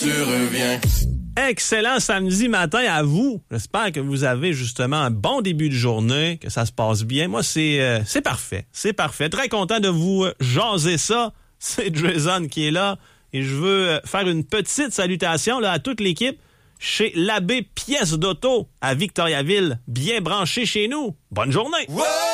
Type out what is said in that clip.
Tu reviens. Excellent samedi matin à vous. J'espère que vous avez justement un bon début de journée, que ça se passe bien. Moi, c'est parfait. C'est parfait. Très content de vous jaser ça. C'est Drizon qui est là. Et je veux faire une petite salutation là, à toute l'équipe chez l'Abbé Pièce d'Auto à Victoriaville. Bien branché chez nous. Bonne journée! Ouais!